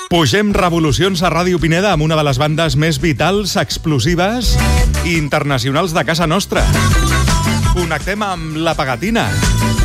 Pugem revolucions a Ràdio Pineda amb una de les bandes més vitals, explosives i internacionals de casa nostra. Connectem amb La Pegatina.